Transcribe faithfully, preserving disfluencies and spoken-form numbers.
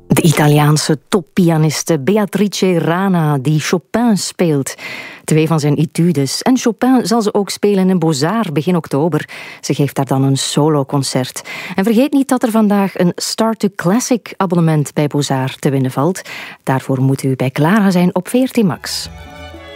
De Italiaanse toppianiste Beatrice Rana, die Chopin speelt. Twee van zijn etudes. En Chopin zal ze ook spelen in Beaux-Arts begin oktober. Ze geeft daar dan een soloconcert. En vergeet niet dat er vandaag een Start to Classic abonnement bij Beaux-Arts te winnen valt. Daarvoor moet u bij Clara zijn op V R T Max.